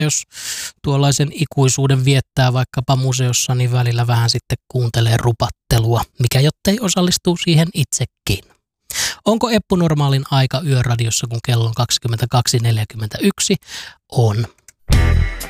jos tuollaisen ikuisuuden viettää vaikkapa museossa, niin välillä vähän sitten kuuntelee rupattelua, mikä jottei osallistuu siihen itsekin. Onko Eppu normaalin aika Yöradiossa, kun kello on 22.41? On.